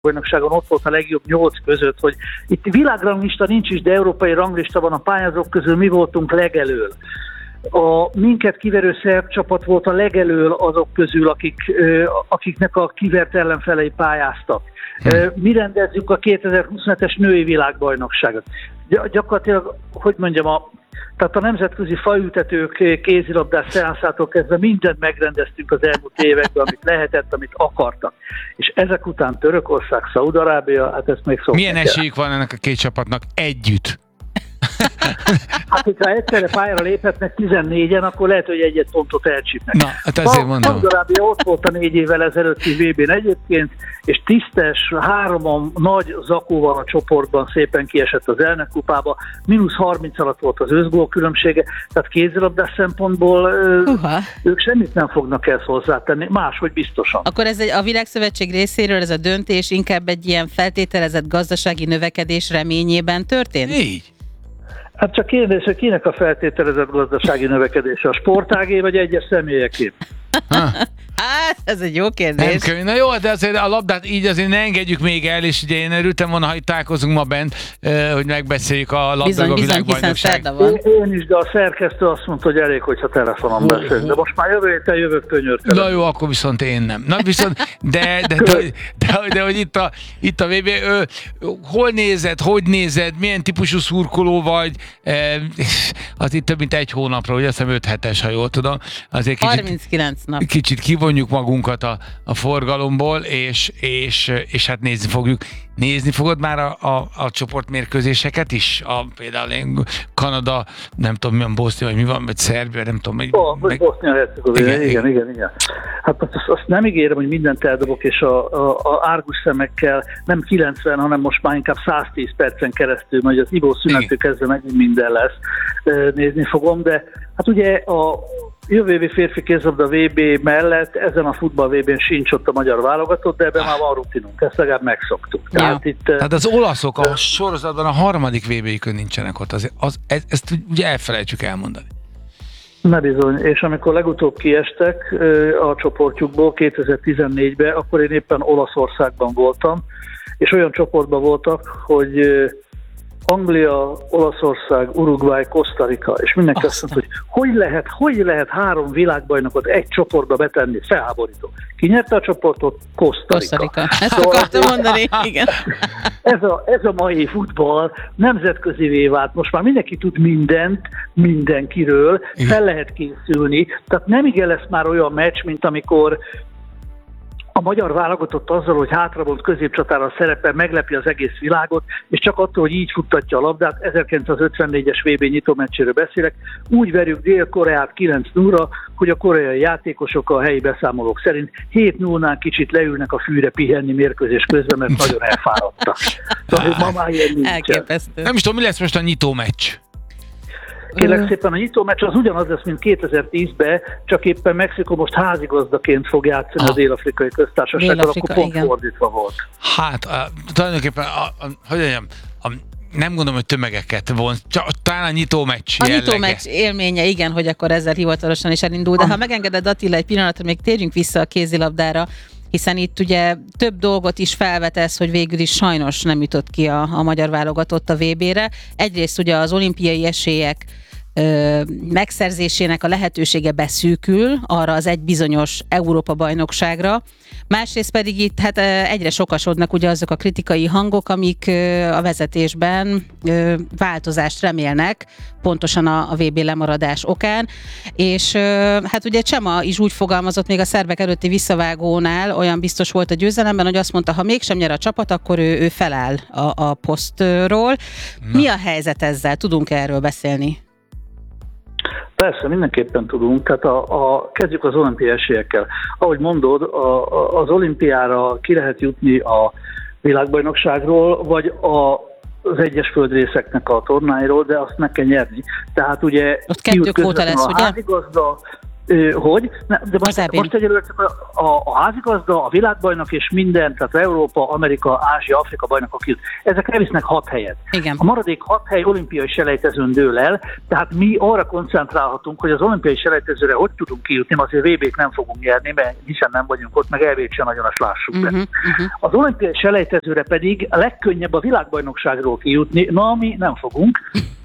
bajnokságon ott volt a legjobb 8 között, hogy itt világranglista nincs is, de európai ranglista van a pályázók közül, mi voltunk legelől. A minket kiverő szerb csapat volt a legelől azok közül, akiknek a kivert ellenfelei pályáztak. Mi rendezzük a 2025-es női világbajnokságot. Gyakorlatilag, hogy mondjam, tehát a nemzetközi faültetők kézilabdás szeánszától kezdve mindent megrendeztünk az elmúlt években, amit lehetett, amit akartak. És ezek után Törökország, Szaúd-Arábia, hát ezt még szokni. Milyen esélyük van ennek a két csapatnak együtt? Hát, hogyha egyszerre pályára léphetnek 14-en, akkor lehet, hogy egy pontot elcsípnek. Na, hát azért mondom. Szaúd-Arábia ott volt a 4 évvel ezelőtti VB-n egyébként, és tisztes, 3 nagy zakóval a csoportban szépen kiesett az elnökkupába, -30 alatt volt az összgól különbsége, tehát kézilabdás szempontból ők semmit nem fognak ezt hozzátenni, máshogy biztosan. Akkor ez a Világszövetség részéről ez a döntés inkább egy ilyen feltételezett gazdasági növekedés reményében történt? Így. Hát csak kérdés, hogy kinek a feltételezett gazdasági növekedése, a sportágé vagy egyes személyeké? Hát, ez egy jó kérdés. Nem könnyű. Na jó, de azért a labdát így azért ne engedjük még el, és ugye én örültem volna, ha itt találkozunk ma bent, hogy megbeszéljük a labdarúgó világbajnokság. Én is, de a szerkesztő azt mondta, hogy elég, hogyha telefonon beszélünk. De most már jövő héten jövök könyörtelen. Na jó, akkor viszont én nem. Na viszont, de hogy itt a VB, hol nézed, hogy nézed, milyen típusú szurkoló vagy, az itt több mint 1 hónapra, ugye azt hiszem 5 hetes, ha jól tudom. Azért 39 nap. Kicsit kivonjuk magunkat a forgalomból, és hát nézni fogjuk. Nézni fogod már a csoportmérkőzéseket is? Például Kanada, nem tudom milyen, Bosznia, vagy mi van, vagy Szerbia, nem tudom. Bosznia-Hercegovina, igen. Hát azt nem ígérem, hogy mindent eldobok, és a árgus szemekkel nem 90, hanem most már inkább 110 percen keresztül, majd az ivó szünettől kezdve megint minden lesz. Nézni fogom, de hát ugye a jövő évi férfi kézilabda VB mellett ezen a futball VB-n sincs ott a magyar válogatott, de ebben már van rutinunk, ezt legalább megszoktuk. Tehát az olaszok a sorozatban a 3. VB-jükön nincsenek ott, ezt ugye elfelejtsük elmondani. Na bizony, és amikor legutóbb kiestek a csoportjukból 2014-ben, akkor én éppen Olaszországban voltam, és olyan csoportban voltak, hogy Anglia, Olaszország, Uruguay, Costa Rica, és mindenki azt mondta, hogy hogy lehet 3 világbajnokot egy csoportba betenni, felháborító. Ki nyerte a csoportot? Costa Rica. Ezt akartam mondani, igen. Ez a mai futball nemzetközivé vált. Most már mindenki tud mindent, mindenkiről, fel lehet készülni. Tehát nem igen lesz már olyan meccs, mint amikor a magyar válogatott azzal, hogy hátravolt középcsatára szerepel, meglepi az egész világot, és csak attól, hogy így futtatja a labdát, 1954-es VB nyitómeccséről beszélek, úgy verjük Dél-Koreát 9-0-ra, hogy a koreai játékosok a helyi beszámolók szerint 7-0-nál kicsit leülnek a fűre pihenni mérkőzés közben, mert nagyon elfáradtak. Tehát ma már ilyen nincsen. Elképesztő. Nem is tudom, mi lesz most a nyitómeccs. Kérlek szépen, a nyitómeccs az ugyanaz lesz, mint 2010-ben, csak éppen Mexikó most házigazdaként fog játszani a Dél-Afrikai Köztársasággal, akkor pont fordítva volt. Hát, tulajdonképpen, hogy mondjam, nem gondolom, hogy tömegeket von, talán a nyitómeccs jellege. A nyitómeccs élménye, igen, hogy akkor ezzel hivatalosan is elindul, de ha megengeded, Attila, egy pillanatra még térjünk vissza a kézilabdára, hiszen itt ugye több dolgot is felvetesz, hogy végül is sajnos nem jutott ki a magyar válogatott a VB-re. Egyrészt ugye az olimpiai esélyek megszerzésének a lehetősége beszűkül arra az egy bizonyos Európa-bajnokságra. Másrészt pedig itt hát egyre sokasodnak ugye azok a kritikai hangok, amik a vezetésben változást remélnek, pontosan a VB lemaradás okán, és hát ugye Csema is úgy fogalmazott még a szerbek előtti visszavágónál, olyan biztos volt a győzelemben, hogy azt mondta, ha mégsem nyer a csapat, akkor ő feláll a posztról. Mi a helyzet ezzel? Tudunk erről beszélni? Persze, mindenképpen tudunk. Tehát kezdjük az olimpiai esélyekkel. Ahogy mondod, az olimpiára ki lehet jutni a világbajnokságról, vagy az egyes földrészeknek a tornáiról, de azt meg kell nyerni. Tehát ugye ott 2 kvóta lesz, ugye? házigazda, Hogy? De most egyelőre a házigazda, a világbajnok és minden, tehát Európa, Amerika, Ázsia, Afrika bajnokok jut. Ezek elvisznek 6 helyet. Igen. A maradék 6 hely olimpiai selejtezőn dől el, tehát mi arra koncentrálhatunk, hogy az olimpiai selejtezőre hogy tudunk kijutni, azért VB-t nem fogunk nyerni, mert hiszen nem vagyunk ott, meg EB-t sem nagyon, azt lássuk be. Az olimpiai selejtezőre pedig a legkönnyebb a világbajnokságról kijutni, na mi nem fogunk.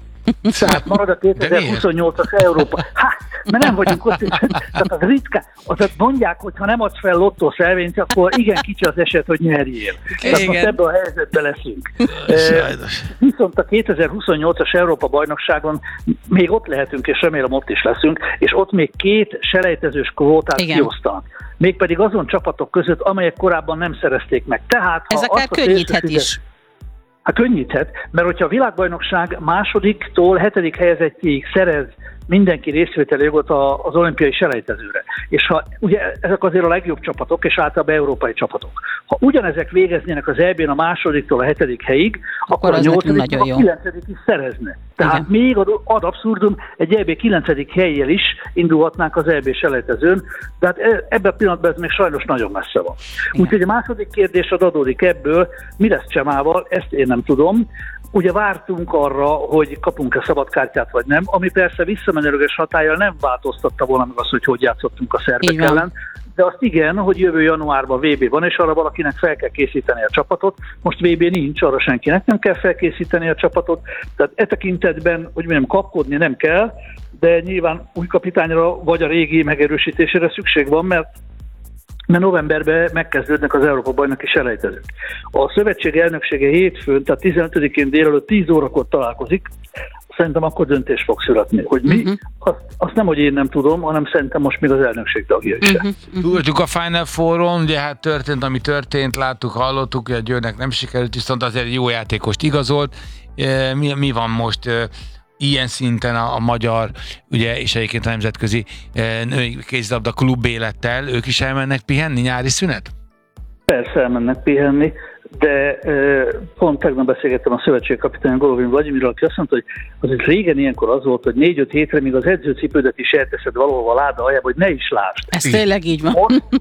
Tehát marad a 2028-as Európa. Mert nem vagyunk ott, tehát az ritkán. Tehát mondják, hogy ha nem adsz fel lottószelvényt, akkor igen kicsi az eset, hogy nyerjél. Tehát most ebben a helyzetben leszünk. Viszont a 2028-as Európa bajnokságon még ott lehetünk, és remélem ott is leszünk, és ott még 2 selejtezős kvótát kiosztanak. Mégpedig azon csapatok között, amelyek korábban nem szerezték meg. Tehát, ez akár könnyíthet is. Könnyíthet, mert hogyha a világbajnokság másodiktól 7. helyezettjéig szerez mindenki részvételi jogot az olimpiai selejtezőre. És ha ugye ezek azért a legjobb csapatok, és általában európai csapatok. Ha ugyanezek végeznének az EB-n a másodiktól a 7. helyig, akkor a 8. a 9. is szerezne. Tehát igen. Még ad abszurdum, egy EB 9. helyjel is indulhatnánk az EB selejtezőn, de hát ebben a pillanatban ez még sajnos nagyon messze van. Úgyhogy a második kérdés adódik ebből, mi lesz Csemával, ezt én nem tudom. Ugye vártunk arra, hogy kapunk-e szabadkártyát vagy nem, ami persze visszamenőleges hatállyal nem változtatta volna meg azt, hogy játszottunk a szerbek ellen, de azt igen, hogy jövő januárban VB van, és arra valakinek fel kell készíteni a csapatot. Most VB nincs, arra senkinek nem kell felkészíteni a csapatot, tehát e tekintetben, hogy mondjam, kapkodni nem kell, de nyilván új kapitányra vagy a régi megerősítésére szükség van, mert novemberben megkezdődnek az Európa-bajnoki selejtezők. A szövetség elnöksége hétfőn, tehát 15-én délelőtt 10 órakor találkozik, szerintem akkor döntés fog születni. Hogy mi, azt nem, hogy én nem tudom, hanem szerintem most még az elnökség tagja is. Tudjuk a Final Four-on, ugye hát történt, ami történt, láttuk, hallottuk, hogy a Győrnek nem sikerült, viszont azért jó játékost igazolt. Mi van most ilyen szinten a magyar, ugye, és egyébként a nemzetközi női kézilabda klub élettel? Ők is elmennek pihenni nyári szünet? Persze elmennek pihenni, de pont tegnap beszélgettem a szövetségkapitány Golovin Vlagyimirral, aki azt mondta, hogy azért régen ilyenkor az volt, hogy 4-5 hétre még az edzőcipődet is elteszed valahol a láda aljába, hogy ne is lásd. Ez tényleg így van.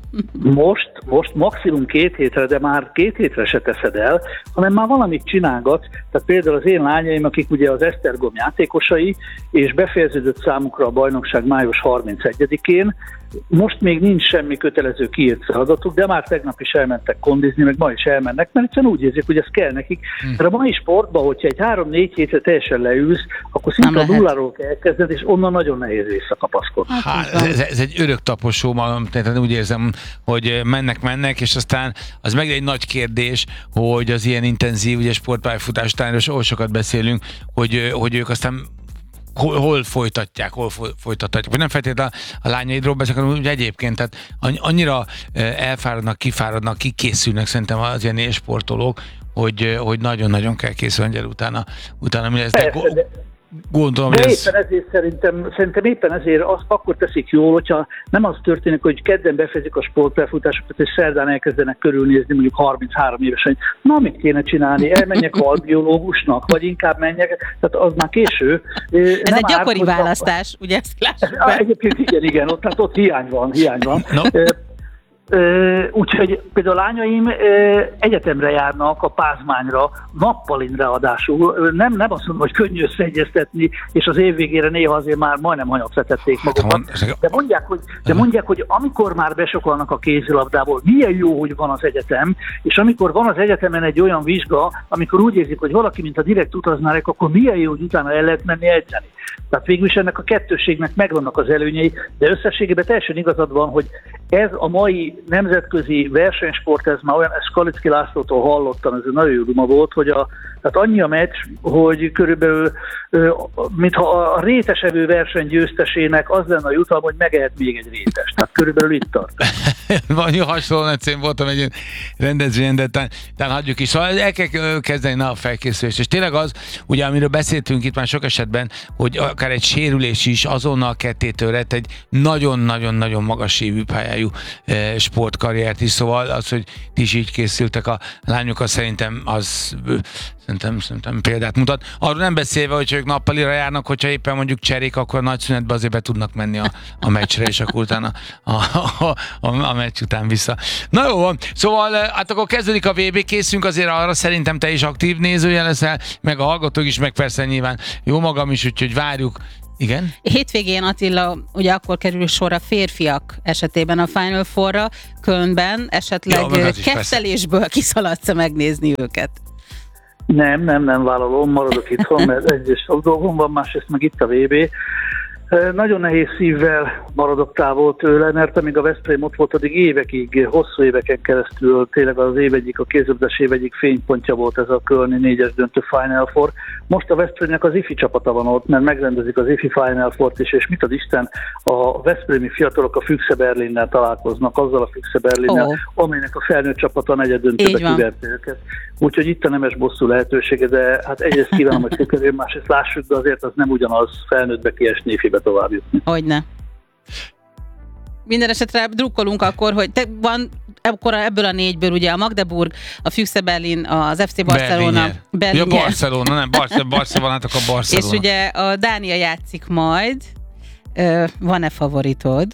Most maximum 2 hétre, de már 2 hétre se teszed el, hanem már valamit csinálgatsz. Tehát például az én lányaim, akik ugye az Esztergom játékosai, és befejeződött számukra a bajnokság május 31-én, most még nincs semmi kötelező kiírt feladatuk, de már tegnap is elmentek kondizni, meg ma is elmennek, mert egyszerűen úgy érzik, hogy ez kell nekik. Mert a mai sportban, hogyha egy 3-4 hétre teljesen leülsz, akkor szinte a nulláról kell elkezdeni, és onnan nagyon nehéz visszakapaszkodni. Ez egy örök taposó, tehát úgy érzem, hogy mennek, és aztán az meg egy nagy kérdés, hogy az ilyen intenzív ugye, sportpályafutás után sokat beszélünk, hogy ők aztán hol folytatják, vagy nem feltétlenül a lányaidról beszélnek, hanem úgy egyébként, tehát annyira elfáradnak, kifáradnak, kikészülnek szerintem az ilyen élsportolók, hogy nagyon-nagyon kell készülni utána mi lesz. Gondolom, de éppen ezért szerintem éppen ezért akkor teszik jól, hogyha nem az történik, hogy kedden befejezik a sportpályafutásokat, és szerdán elkezdenek körülnézni mondjuk 33 évesen. Na, mit kéne csinálni? Elmenjek albiológusnak, vagy inkább menjek? Tehát az már késő. Ez nem egy gyakori választás, ugye ezt lássuk be. Egyébként igen, ott hiány van. No. Úgyhogy például a lányaim egyetemre járnak a Pázmányra, nappalin ráadásul. Nem azt mondom, hogy könnyű összeegyeztetni, és az év végére néha azért már majdnem hanyagvetették magukat. De mondják, hogy amikor már besokalnak a kézilabdából, milyen jó, hogy van az egyetem, és amikor van az egyetemen egy olyan vizsga, amikor úgy érzik, hogy valaki, mint a direkt utaznának, akkor milyen jó, hogy utána el lehet menni edzeni. Tehát végül is ennek a kettősségnek megvannak az előnyei, de összességében teljesen igazad van, hogy ez a mai nemzetközi versenysport, ez már olyan, ezt Kalicki Lászlótól hallottam, ez egy nagyon jó duma volt, hogy tehát annyi a meccs, hogy körülbelül, mintha a rétesevő verseny győztesének az lenne a jutalom, hogy megehet még egy rétes. Tehát körülbelül itt tart. Van hasonlóan, egyszer voltam egy rendezvényen, de talán hagyjuk is. Szóval el kell kezdeni a felkészülést. És tényleg az, ugye amiről beszéltünk itt már sok esetben, hogy akár egy sérülés is azonnal kettétől egy nagyon-nagyon-nagyon magas évű pályájú sportkarriert is. Szóval az, hogy ti is így készültek a lányokkal, szerintem az Szerintem példát mutat. Arról nem beszélve, hogy ők nappalira járnak, hogyha éppen mondjuk cserék, akkor nagy szünetben azért be tudnak menni a meccsre, és akkor utána a meccs után vissza. Na jó van, szóval hát akkor kezdődik a VB, készünk azért arra, szerintem te is aktív nézője leszel, meg a hallgatók is, meg persze nyilván jó magam is, úgyhogy várjuk. Igen? Hétvégén, Attila, ugye akkor kerül sor a férfiak esetében a Final Four-ra, Kölnben, esetleg kettelésből kiszaladsz megnézni őket? Nem vállalom, maradok itthon, mert egyrészt sok dolgom van, másrészt meg itt a VB. Nagyon nehéz szívvel maradok távol tőle, mert amíg a Veszprém ott volt, addig évekig, hosszú éveken keresztül tényleg az a kézilabdás év egyik fénypontja volt ez a kölni 4-es döntő Final Four. Most a Veszprémnek az ifi csapata van ott, mert megrendezik az ifi Final Fourt is, és mit ad Isten, a veszprémi fiatalok a Füchse Berlinnel találkoznak, azzal a Füchse Berlinnel, amelynek a felnőtt csapata a negyeddöntőbe kiverte őket. Úgyhogy itt a nemes bosszú lehetősége, de hát egyrészt kívánom, hogy sikerül, másrészt lássuk, de azért az nem ugyanaz felnőttbe kiesni, ifibe tovább jutni. Hogyne. Minden esetre drukkolunk akkor, hogy van akkor ebből a 4-ből ugye a Magdeburg, a Füchse Berlin, az FC Barcelona. Ja, Barcelona, nem, Barcelona, akkor Barcelona. És ugye a Dánia játszik majd. Van-e favoritod?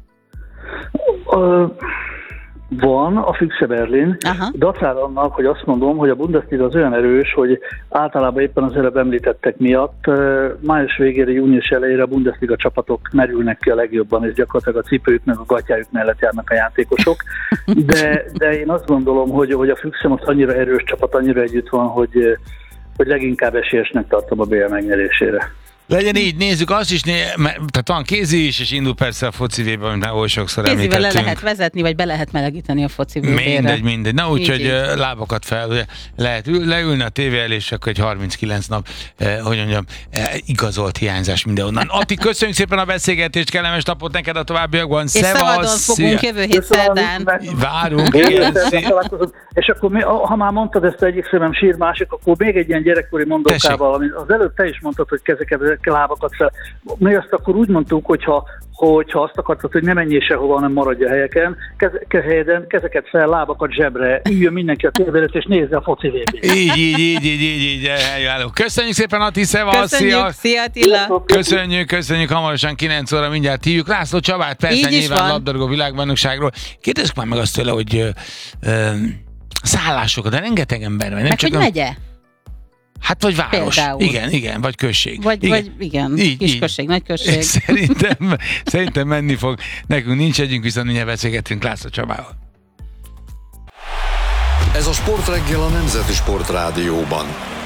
Van a Füchse Berlin, dacára annak, hogy azt mondom, hogy a Bundesliga az olyan erős, hogy általában éppen az előbb említettek miatt május végére, június elejére a Bundesliga csapatok merülnek ki a legjobban, és gyakorlatilag a cipőjük meg a gatyájuk mellett járnak a játékosok. De én azt gondolom, hogy a Füchse most annyira erős csapat, annyira együtt van, hogy leginkább esélyesnek tartom a BL megnyerésére. Legyen így, nézzük azt is, tehát van kézi is, és indul persze a foci VB, amit már oly sokszor említettünk. Kézivel le lehet vezetni, vagy be lehet melegíteni a foci VB-re. Mindegy. Na úgyhogy lábakat fel, lehet leülni a tévé elé, és akkor egy 39 nap, hogy mondjam, igazolt hiányzás mindenhonnan. Atti, köszönjük szépen a beszélgetést, kellemes napot neked a továbbiakban. És szabadon fogunk jövő hét szerdán. Várunk. És akkor, ha már mondtad ezt, egyik szemem sír, másik, akkor még egy ilyen gyerekkori mondókával, amit az előbb te is mondtad, hogy lábakat fel. Mi azt akkor úgy mondtuk, hogyha azt akartad, hogy ne menjél sehova, hanem maradj a helyeken, kezeket fel, lábakat zsebre, üljön mindenki a tévére, és nézze a foci VB-t. Így, eljárok. Köszönjük szépen, Ati, szevasz, szia Attila. Köszönjük, hamarosan 9 óra mindjárt hívjuk. László Csabát, persze nyilván labdarúgó világbajnokságról. Kérdezzük már meg azt tőle, hogy szállásokat, de rengeteg ember van. Meg hogy megye? Hát vagy város. Például. Igen, vagy község. Vagy kisközség, nagyközség. Szerintem menni fog. Nekünk nincs együnk, viszont mindjárt beszélgetünk László Csabával. Ez a Sportreggel a Nemzeti Sportrádióban.